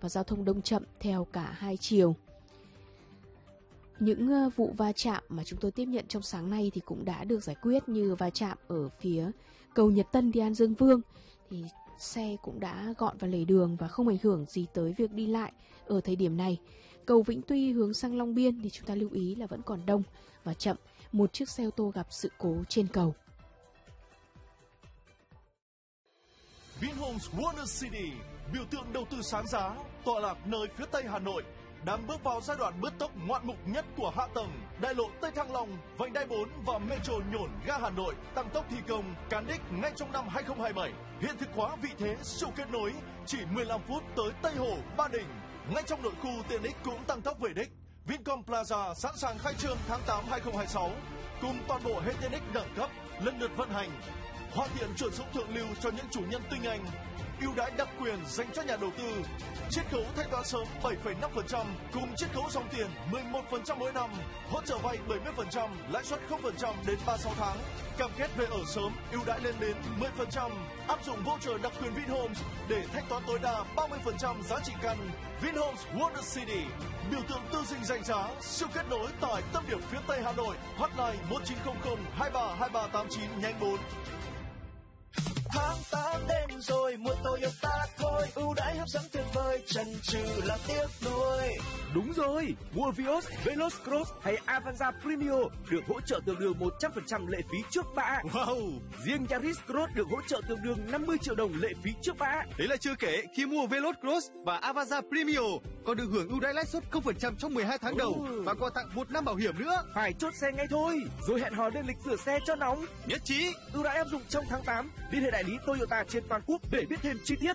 và giao thông đông chậm theo cả hai chiều. Những vụ va chạm mà chúng tôi tiếp nhận trong sáng nay thì cũng đã được giải quyết, như va chạm ở phía cầu Nhật Tân đi An Dương Vương thì xe cũng đã gọn vào lề đường và không ảnh hưởng gì tới việc đi lại ở thời điểm này. Cầu Vĩnh Tuy hướng sang Long Biên thì chúng ta lưu ý là vẫn còn đông và chậm. Một chiếc xe ô tô gặp sự cố trên cầu. Vinhomes Wonder City, biểu tượng đầu tư sáng giá, tọa lạc nơi phía tây Hà Nội, đang bước vào giai đoạn bứt tốc ngoạn mục nhất của hạ tầng. Đại lộ Tây Thăng Long, vành đai 4 và metro Nhổn ga Hà Nội tăng tốc thi công cán đích ngay trong năm 2027. Hiện thực hóa vị thế siêu kết nối, chỉ 15 phút tới Tây Hồ, Ba Đình. Ngay trong nội khu tiện ích cũng tăng tốc về đích. Vincom Plaza sẵn sàng khai trương tháng 8 2026, cùng toàn bộ hệ tiện ích đẳng cấp lần lượt vận hành. Hoàn thiện chuẩn dụng thượng lưu cho những chủ nhân tinh anh, ưu đãi đặc quyền dành cho nhà đầu tư, chiết khấu thanh toán sớm 7,5% cùng chiết khấu dòng tiền 11% mỗi năm, hỗ trợ vay 70%, lãi suất 0% đến 36 tháng, cam kết về ở sớm, ưu đãi lên đến 10%, áp dụng voucher đặc quyền Vinhomes để thanh toán tối đa 30% giá trị căn. Vinhomes Wonder City, biểu tượng tư dinh danh giá, siêu kết nối tại tâm điểm phía tây Hà Nội. Hotline 1900 23 2389 nhánh 4. Tháng 8 đến rồi, mua Toyota thôi, ưu đãi hấp dẫn tuyệt vời, chần chừ là tiếc nuối. Đúng rồi, mua Vios, Veloz Cross hay Avanza Premio được hỗ trợ tương đương 100% lệ phí trước bạ. Wow! Riêng Yaris Cross được hỗ trợ tương đương 50 triệu đồng lệ phí trước bạ. Đấy là chưa kể, khi mua Veloz Cross và Avanza Premio còn được hưởng ưu đãi lãi suất 0% trong 12 tháng đầu và còn tặng 1 năm bảo hiểm nữa. Phải chốt xe ngay thôi, rồi hẹn hò lên lịch sửa xe cho nóng. Nhất trí. Ưu đãi áp dụng trong tháng 8. Liên hệ đại lý Toyota trên toàn quốc để biết thêm chi tiết.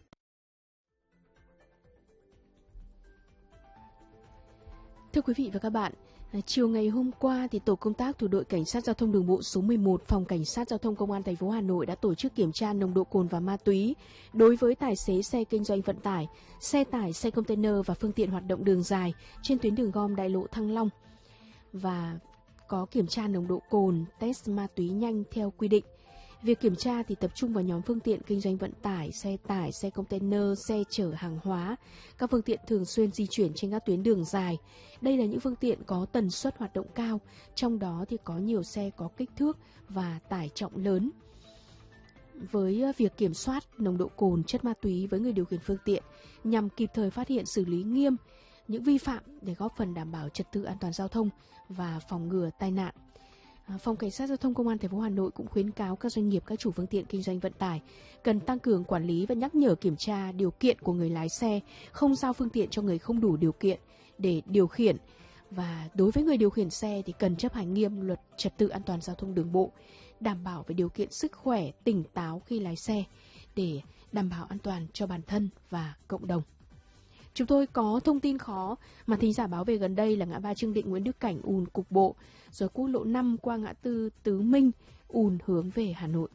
Thưa quý vị và các bạn, chiều ngày hôm qua thì tổ công tác thuộc đội cảnh sát giao thông đường bộ số 11 phòng cảnh sát giao thông công an thành phố Hà Nội đã tổ chức kiểm tra nồng độ cồn và ma túy đối với tài xế xe kinh doanh vận tải, xe tải, xe container và phương tiện hoạt động đường dài trên tuyến đường gom đại lộ Thăng Long, và có kiểm tra nồng độ cồn, test ma túy nhanh theo quy định. Việc kiểm tra thì tập trung vào nhóm phương tiện kinh doanh vận tải, xe container, xe chở hàng hóa, các phương tiện thường xuyên di chuyển trên các tuyến đường dài. Đây là những phương tiện có tần suất hoạt động cao, trong đó thì có nhiều xe có kích thước và tải trọng lớn. Với việc kiểm soát nồng độ cồn, chất ma túy với người điều khiển phương tiện nhằm kịp thời phát hiện xử lý nghiêm những vi phạm để góp phần đảm bảo trật tự an toàn giao thông và phòng ngừa tai nạn. Phòng Cảnh sát Giao thông Công an thành phố Hà Nội cũng khuyến cáo các doanh nghiệp, các chủ phương tiện kinh doanh vận tải cần tăng cường quản lý và nhắc nhở kiểm tra điều kiện của người lái xe, không giao phương tiện cho người không đủ điều kiện để điều khiển. Và đối với người điều khiển xe thì cần chấp hành nghiêm luật trật tự an toàn giao thông đường bộ, đảm bảo về điều kiện sức khỏe, tỉnh táo khi lái xe để đảm bảo an toàn cho bản thân và cộng đồng. Chúng tôi có thông tin khó mà thính giả báo về gần đây là ngã ba Trương Định, Nguyễn Đức Cảnh ùn cục bộ, rồi quốc lộ 5 qua ngã tư Tứ Minh ùn hướng về Hà Nội.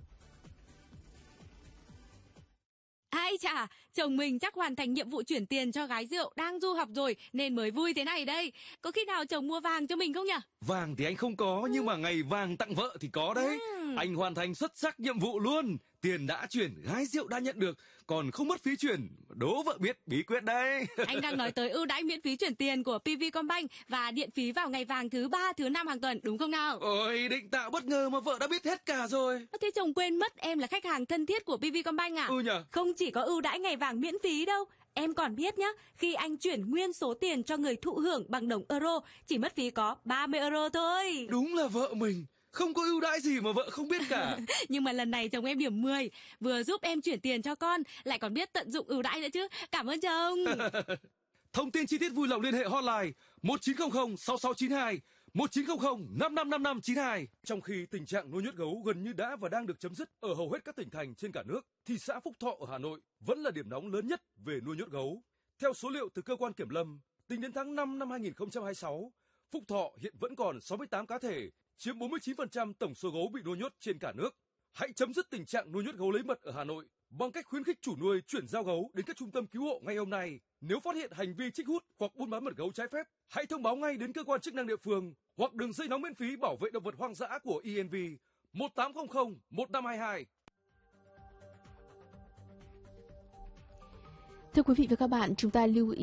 Ai chà, chồng mình chắc hoàn thành nhiệm vụ chuyển tiền cho gái rượu đang du học rồi nên mới vui thế này đây. Có khi nào chồng mua vàng cho mình không nhỉ? Vàng thì anh không có, nhưng mà ngày vàng tặng vợ thì có đấy. Anh hoàn thành xuất sắc nhiệm vụ luôn. Tiền đã chuyển, gái rượu đã nhận được, còn không mất phí chuyển. Đố vợ biết bí quyết đấy. Anh đang nói tới ưu đãi miễn phí chuyển tiền của PVcombank và điện phí vào ngày vàng thứ 3, thứ 5 hàng tuần, đúng không nào? Ôi, định tạo bất ngờ mà vợ đã biết hết cả rồi. Thế chồng quên mất em là khách hàng thân thiết của PVcombank à? Ừ nhờ. Không chỉ có ưu đãi ngày vàng miễn phí đâu. Em còn biết nhá, khi anh chuyển nguyên số tiền cho người thụ hưởng bằng đồng euro, chỉ mất phí có 30 euro thôi. Đúng là vợ mình. Không có ưu đãi gì mà vợ không biết cả. Nhưng mà lần này chồng em điểm 10, vừa giúp em chuyển tiền cho con, lại còn biết tận dụng ưu đãi nữa chứ. Cảm ơn chồng. Thông tin chi tiết vui lòng liên hệ hotline 1900 6692 1900 555592. Trong khi tình trạng nuôi nhốt gấu gần như đã và đang được chấm dứt ở hầu hết các tỉnh thành trên cả nước, thì xã Phúc Thọ ở Hà Nội vẫn là điểm nóng lớn nhất về nuôi nhốt gấu. Theo số liệu từ cơ quan kiểm lâm, tính đến tháng 5 năm 2026, Phúc Thọ hiện vẫn còn 68 cá thể, chiếm 49% tổng số gấu bị nuôi nhốt trên cả nước. Hãy chấm dứt tình trạng nuôi nhốt gấu lấy mật ở Hà Nội bằng cách khuyến khích chủ nuôi chuyển giao gấu đến các trung tâm cứu hộ ngay hôm nay. Nếu phát hiện hành vi trích hút hoặc buôn bán mật gấu trái phép, hãy thông báo ngay đến cơ quan chức năng địa phương hoặc đường dây nóng miễn phí bảo vệ động vật hoang dã của ENV 1800 1522. Thưa quý vị và các bạn, chúng ta lưu ý